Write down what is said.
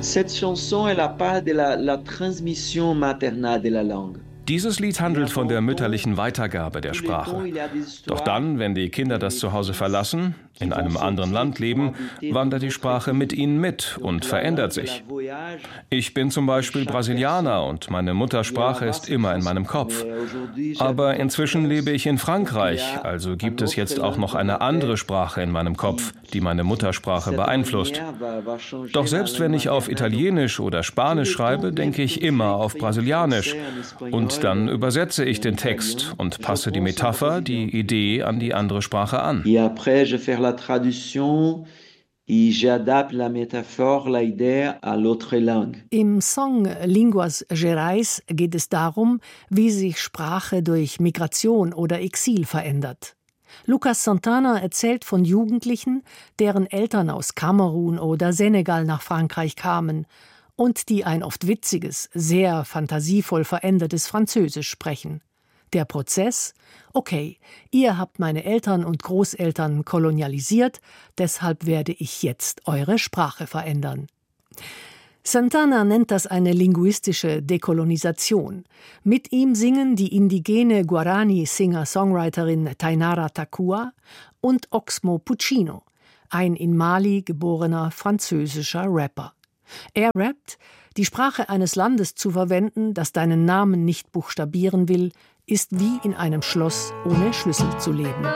Cette chanson, elle parle de la transmission maternelle de la langue. Dieses Lied handelt von der mütterlichen Weitergabe der Sprache. Doch dann, wenn die Kinder das Zuhause verlassen, in einem anderen Land leben, wandert die Sprache mit ihnen mit und verändert sich. Ich bin zum Beispiel Brasilianer und meine Muttersprache ist immer in meinem Kopf. Aber inzwischen lebe ich in Frankreich, also gibt es jetzt auch noch eine andere Sprache in meinem Kopf, die meine Muttersprache beeinflusst. Doch selbst wenn ich auf Italienisch oder Spanisch schreibe, denke ich immer auf Brasilianisch. Und dann übersetze ich den Text und passe die Metapher, die Idee an die andere Sprache an. La traduction et j'adapte la métaphore, la idée à l'autre langue. Im Song Linguas Gerais geht es darum, wie sich Sprache durch Migration oder Exil verändert. Lucas Santana erzählt von Jugendlichen, deren Eltern aus Kamerun oder Senegal nach Frankreich kamen und die ein oft witziges, sehr fantasievoll verändertes Französisch sprechen. Der Prozess: Okay, ihr habt meine Eltern und Großeltern kolonialisiert, deshalb werde ich jetzt eure Sprache verändern. Santana nennt das eine linguistische Dekolonisation. Mit ihm singen die indigene Guarani-Singer-Songwriterin Tainara Takua und Oxmo Puccino, ein in Mali geborener französischer Rapper. Er rappt: Die Sprache eines Landes zu verwenden, das deinen Namen nicht buchstabieren will, ist wie in einem Schloss ohne Schlüssel zu leben.